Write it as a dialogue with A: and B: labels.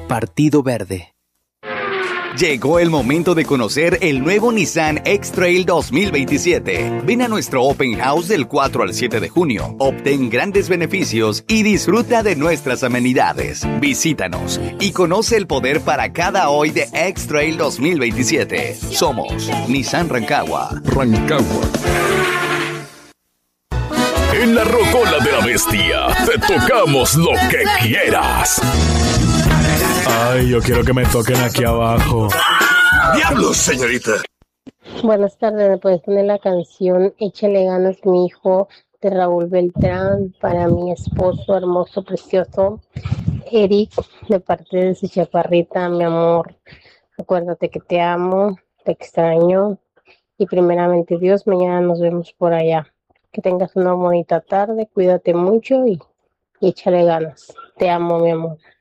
A: Partido Verde.
B: Llegó el momento de conocer el nuevo Nissan X-Trail 2027. Ven a nuestro Open House del 4 al 7 de junio. Obtén grandes beneficios y disfruta de nuestras amenidades. Visítanos y conoce el poder para cada hoy de X-Trail 2027. Somos Nissan Rancagua.
C: En la Rocola de la Bestia te tocamos lo que quieras.
D: Ay, yo quiero que me toquen aquí abajo.
C: ¡Diablos, señorita!
E: Buenas tardes, ¿me puedes poner la canción Échale ganas, mi hijo, de Raúl Beltrán, para mi esposo hermoso, precioso, Eric, de parte de su chaparrita, mi amor? Acuérdate que te amo, te extraño y primeramente Dios, mañana nos vemos por allá. Que tengas una bonita tarde, cuídate mucho y échale ganas. Te amo, mi amor.